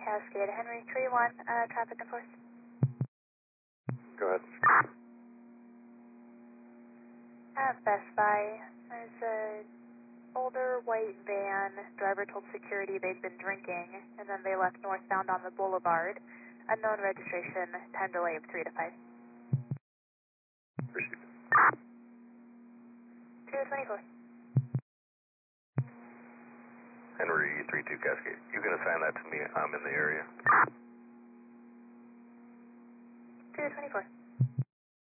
Cascade, Henry, Tree 1, traffic enforced. Go ahead. At Best Buy, there's a older white van. Driver told security they'd been drinking, and then they left northbound on the boulevard. Unknown registration, time delay of 3 to 5. Received. 224. Henry 32 Cascade. You can assign that to me. I'm in the area. 224.